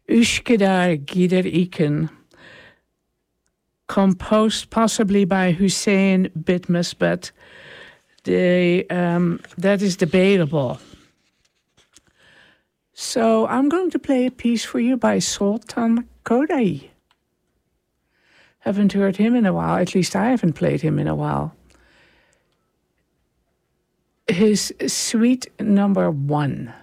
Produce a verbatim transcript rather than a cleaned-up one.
Ushkidar Gider Iken, composed possibly by Hussein Bitmus, but the, um, that is debatable. So I'm going to play a piece for you by Sultan Kodai. Haven't heard him in a while, at least I haven't played him in a while. His suite number one.